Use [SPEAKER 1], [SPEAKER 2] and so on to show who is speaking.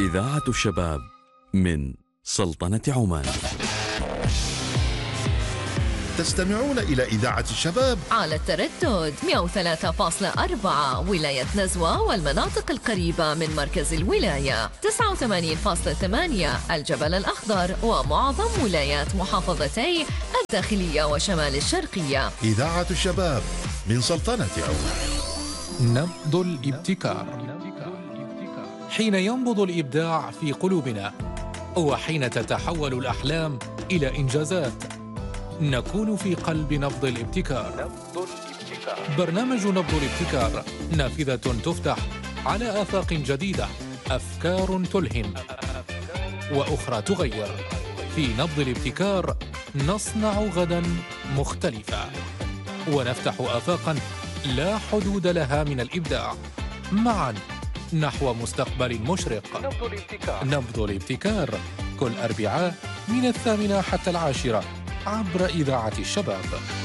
[SPEAKER 1] إذاعة الشباب من سلطنة عمان.
[SPEAKER 2] تستمعون إلى إذاعة الشباب
[SPEAKER 3] على التردد 103.4 ولاية نزوة والمناطق القريبة من مركز الولاية، 89.8 الجبل الأخضر ومعظم ولايات محافظتي الداخلية وشمال الشرقية.
[SPEAKER 2] إذاعة الشباب من سلطنة عمان.
[SPEAKER 4] نبض الابتكار. حين ينبض الإبداع في قلوبنا وحين تتحول الأحلام إلى إنجازات نكون في قلب نبض الابتكار. برنامج نبض الابتكار نافذة تفتح على آفاق جديدة، أفكار تلهم وأخرى تغير. في نبض الابتكار نصنع غدا مختلفا ونفتح آفاقا لا حدود لها من الإبداع، معا نحو مستقبل مشرق. نبض الابتكار كل أربعاء من 8 حتى 10 عبر إذاعة الشباب.